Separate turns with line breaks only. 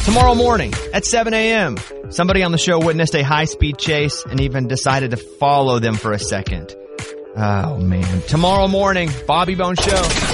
Tomorrow morning at 7 a.m., somebody on the show witnessed a high-speed chase and even decided to follow them for a second. Oh, man. Tomorrow morning, Bobby Bones Show.